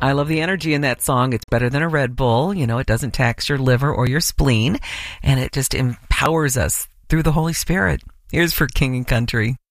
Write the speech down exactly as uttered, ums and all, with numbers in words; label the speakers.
Speaker 1: I love the energy in that song. It's better than a Red Bull. You know, it doesn't tax your liver or your spleen, and it just empowers us through the Holy Spirit. Here's For King and Country.